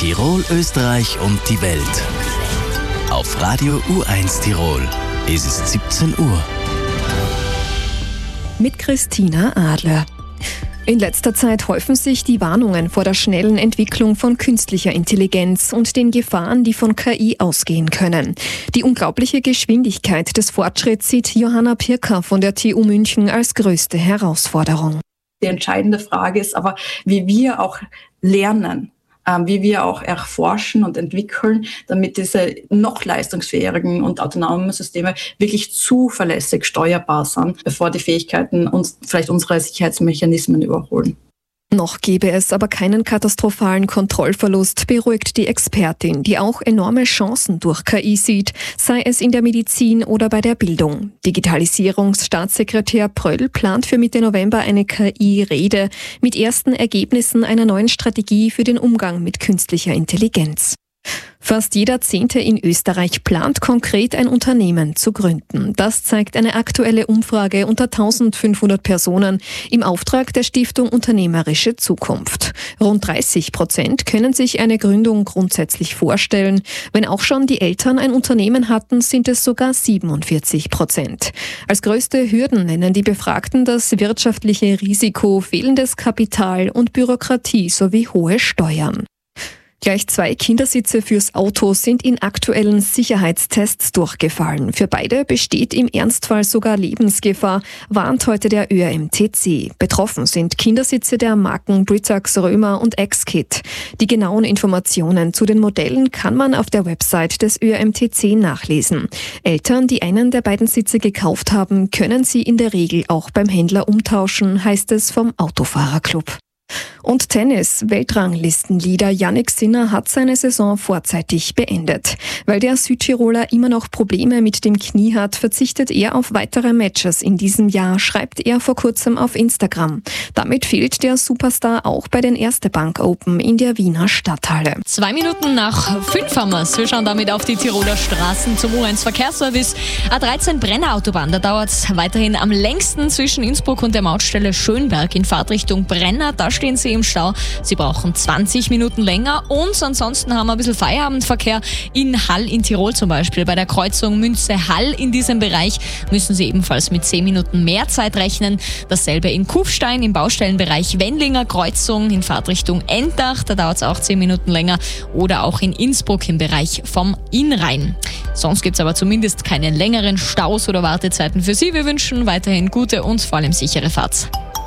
Tirol, Österreich und die Welt. Auf Radio U1 Tirol ist es 17 Uhr. Mit Christina Adler. In letzter Zeit häufen sich die Warnungen vor der schnellen Entwicklung von künstlicher Intelligenz und den Gefahren, die von KI ausgehen können. Die unglaubliche Geschwindigkeit des Fortschritts sieht Johanna Pirker von der TU München als größte Herausforderung. Die entscheidende Frage ist aber, wie wir auch lernen, wie wir auch erforschen und entwickeln, damit diese noch leistungsfähigen und autonomen Systeme wirklich zuverlässig steuerbar sind, bevor die Fähigkeiten uns vielleicht unsere Sicherheitsmechanismen überholen. Noch gäbe es aber keinen katastrophalen Kontrollverlust, beruhigt die Expertin, die auch enorme Chancen durch KI sieht, sei es in der Medizin oder bei der Bildung. Digitalisierungsstaatssekretär Pröll plant für Mitte November eine KI-Rede mit ersten Ergebnissen einer neuen Strategie für den Umgang mit künstlicher Intelligenz. Fast jeder Zehnte in Österreich plant konkret ein Unternehmen zu gründen. Das zeigt eine aktuelle Umfrage unter 1500 Personen im Auftrag der Stiftung Unternehmerische Zukunft. Rund 30% können sich eine Gründung grundsätzlich vorstellen. Wenn auch schon die Eltern ein Unternehmen hatten, sind es sogar 47%. Als größte Hürden nennen die Befragten das wirtschaftliche Risiko, fehlendes Kapital und Bürokratie sowie hohe Steuern. Gleich 2 Kindersitze fürs Auto sind in aktuellen Sicherheitstests durchgefallen. Für beide besteht im Ernstfall sogar Lebensgefahr, warnt heute der ÖMTC. Betroffen sind Kindersitze der Marken Britax, Römer und X-Kit. Die genauen Informationen zu den Modellen kann man auf der Website des ÖMTC nachlesen. Eltern, die einen der beiden Sitze gekauft haben, können sie in der Regel auch beim Händler umtauschen, heißt es vom Autofahrerclub. Und Tennis. Weltranglistenleader Jannik Sinner hat seine Saison vorzeitig beendet. Weil der Südtiroler immer noch Probleme mit dem Knie hat, verzichtet er auf weitere Matches in diesem Jahr, schreibt er vor kurzem auf Instagram. Damit fehlt der Superstar auch bei den Erste Bank Open in der Wiener Stadthalle. 2 Minuten nach 5 haben wir's. Wir schauen damit auf die Tiroler Straßen zum U1 Verkehrsservice. A13 Brenner-Autobahn, da dauert es weiterhin am längsten zwischen Innsbruck und der Mautstelle Schönberg in Fahrtrichtung Brenner. Da stehen Sie im Stau. Sie brauchen 20 Minuten länger und ansonsten haben wir ein bisschen Feierabendverkehr in Hall in Tirol zum Beispiel. Bei der Kreuzung Münze-Hall in diesem Bereich müssen Sie ebenfalls mit 10 Minuten mehr Zeit rechnen. Dasselbe in Kufstein im Baustellenbereich Wendlinger Kreuzung in Fahrtrichtung Endach. Da dauert es auch 10 Minuten länger. Oder auch in Innsbruck im Bereich vom Inn-Rhein. Sonst gibt es aber zumindest keine längeren Staus oder Wartezeiten für Sie. Wir wünschen weiterhin gute und vor allem sichere Fahrt.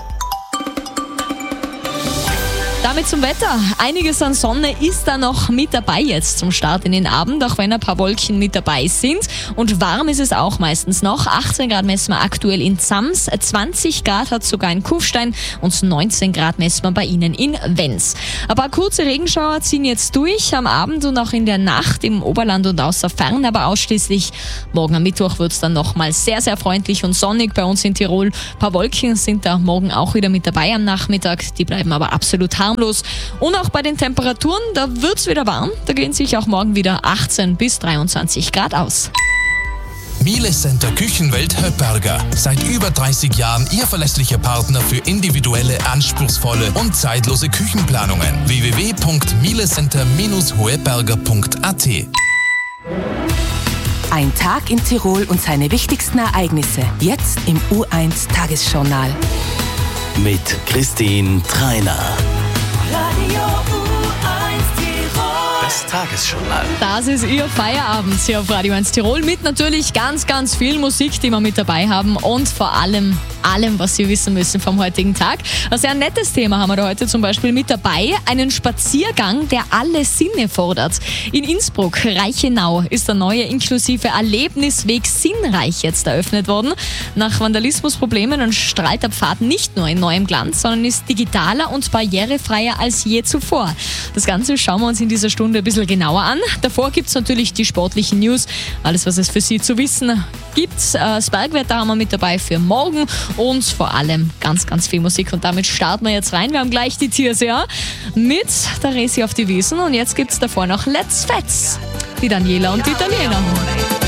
Damit zum Wetter. Einiges an Sonne ist da noch mit dabei jetzt zum Start in den Abend, auch wenn ein paar Wolken mit dabei sind. Und warm ist es auch meistens noch. 18 Grad messen wir aktuell in Zams, 20 Grad hat sogar in Kufstein und 19 Grad messen wir bei Ihnen in Wenz. Ein paar kurze Regenschauer ziehen jetzt durch am Abend und auch in der Nacht im Oberland und außer Fern, aber ausschließlich. Morgen am Mittwoch wird es dann nochmal sehr, sehr freundlich und sonnig bei uns in Tirol. Ein paar Wolken sind da morgen auch wieder mit dabei am Nachmittag. Die bleiben aber absolut harmlos. Und auch bei den Temperaturen, da wird es wieder warm. Da gehen sich auch morgen wieder 18 bis 23 Grad aus. Miele Center Küchenwelt Höpperger. Seit über 30 Jahren Ihr verlässlicher Partner für individuelle, anspruchsvolle und zeitlose Küchenplanungen. www.mielecenter-hoeberger.at. Ein Tag in Tirol und seine wichtigsten Ereignisse. Jetzt im U1 Tagesjournal. Mit Christine Treiner. Das Tagesjournal. Das ist Ihr Feierabend hier auf Radio 1 Tirol mit natürlich ganz, ganz viel Musik, die wir mit dabei haben und vor allem, was Sie wissen müssen vom heutigen Tag. Ein sehr nettes Thema haben wir da heute zum Beispiel mit dabei. Einen Spaziergang, der alle Sinne fordert. In Innsbruck, Reichenau, ist der neue inklusive Erlebnisweg Sinnreich jetzt eröffnet worden. Nach Vandalismusproblemen und strahlt der Pfad nicht nur in neuem Glanz, sondern ist digitaler und barrierefreier als je zuvor. Das Ganze schauen wir uns in dieser Stunde ein bisschen genauer an. Davor gibt es natürlich die sportlichen News. Alles, was es für Sie zu wissen gibt. Das Bergwetter haben wir mit dabei für morgen und vor allem ganz, ganz viel Musik. Und damit starten wir jetzt rein. Wir haben gleich die Tierseher mit der Resi auf die Wiesen und jetzt gibt es davor noch Let's Fets. Die Daniela und die Italiener.